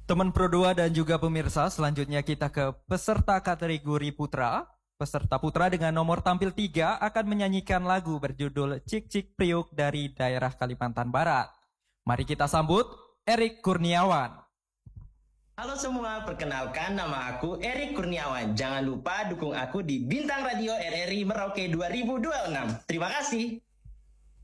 Teman Pro 2 dan juga pemirsa, selanjutnya kita ke peserta kategori putra. Peserta putra dengan nomor tampil 3 akan menyanyikan lagu berjudul Cik Cik Priuk dari daerah Kalimantan Barat. Mari kita sambut Erik Kurniawan. Halo semua, perkenalkan nama aku Erik Kurniawan. Jangan lupa dukung aku di Bintang Radio RRI Merauke 2026. Terima kasih.